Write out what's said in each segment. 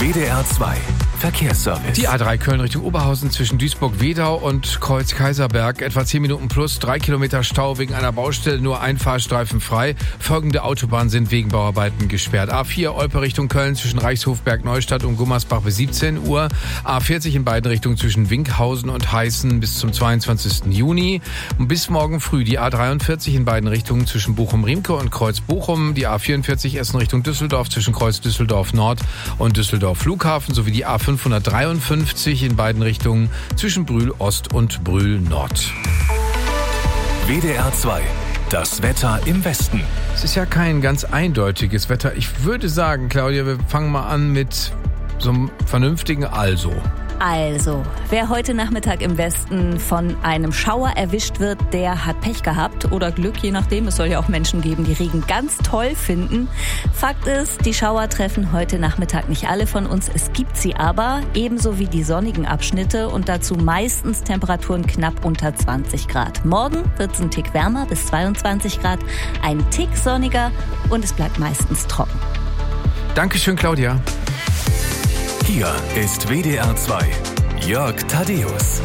WDR 2 Verkehrsservice. Die A3 Köln Richtung Oberhausen zwischen Duisburg-Wedau und Kreuz-Kaiserberg. Etwa 10 Minuten plus, 3 Kilometer Stau wegen einer Baustelle, nur ein Fahrstreifen frei. Folgende Autobahnen sind wegen Bauarbeiten gesperrt. A4 Olpe Richtung Köln zwischen Reichshofberg-Neustadt und Gummersbach bis 17 Uhr. A40 in beiden Richtungen zwischen Winkhausen und Heißen bis zum 22. Juni. Und bis morgen früh die A43 in beiden Richtungen zwischen Bochum-Riemke und Kreuz-Bochum. Die A44 Essen Richtung Düsseldorf zwischen Kreuz Düsseldorf Nord und Düsseldorf Flughafen sowie die A553 in beiden Richtungen zwischen Brühl Ost und Brühl Nord. WDR 2, das Wetter im Westen. Es ist ja kein ganz eindeutiges Wetter. Ich würde sagen, Claudia, wir fangen mal an mit so einem vernünftigen Also, wer heute Nachmittag im Westen von einem Schauer erwischt wird, der hat Pech gehabt oder Glück, je nachdem. Es soll ja auch Menschen geben, die Regen ganz toll finden. Fakt ist, die Schauer treffen heute Nachmittag nicht alle von uns. Es gibt sie aber, ebenso wie die sonnigen Abschnitte und dazu meistens Temperaturen knapp unter 20 Grad. Morgen wird es ein Tick wärmer, bis 22 Grad, ein Tick sonniger und es bleibt meistens trocken. Dankeschön, Claudia. Hier ist WDR 2, Jörg Thaddeus.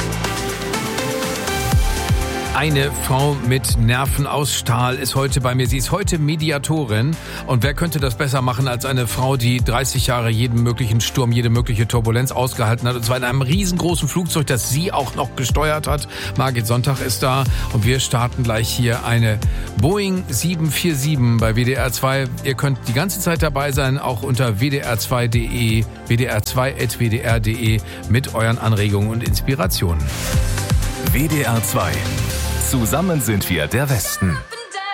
Eine Frau mit Nerven aus Stahl ist heute bei mir. Sie ist heute Mediatorin. Und wer könnte das besser machen als eine Frau, die 30 Jahre jeden möglichen Sturm, jede mögliche Turbulenz ausgehalten hat. Und zwar in einem riesengroßen Flugzeug, das sie auch noch gesteuert hat. Margit Sonntag ist da. Und wir starten gleich hier eine Boeing 747 bei WDR 2. Ihr könnt die ganze Zeit dabei sein, auch unter wdr2.de, wdr2.wdr.de mit euren Anregungen und Inspirationen. WDR 2. Zusammen sind wir der Westen.